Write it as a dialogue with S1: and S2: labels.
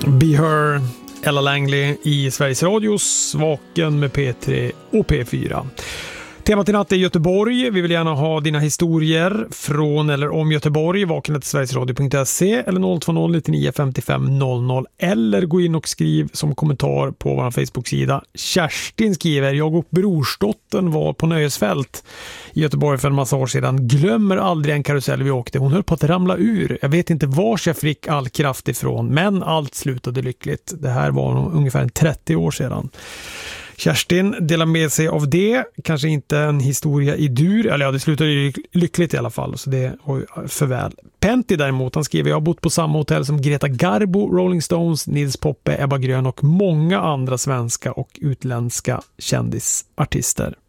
S1: Be Her, Ella Langley i Sveriges Radios Vaken med P3 och P4. Temat i natt är Göteborg. Vi vill gärna ha dina historier från eller om Göteborg. Vakna till sverigesradio.se eller 020 99 55 00 eller gå in och skriv som kommentar på vår Facebook-sida. Kerstin skriver: jag och brorsdottern var på nöjesfält i Göteborg för en massa år sedan. Glömmer aldrig en karusell vi åkte. Hon höll på att ramla ur. Jag vet inte var jag fick all kraft ifrån, men allt slutade lyckligt. Det här var ungefär 30 år sedan. Kerstin delar med sig av det. Kanske inte en historia i dur. Eller ja, det slutar ju lyckligt i alla fall. Så det var för väl. Pentti däremot, han skriver: jag har bott på samma hotell som Greta Garbo, Rolling Stones, Nils Poppe, Ebba Grön och många andra svenska och utländska kändisartister.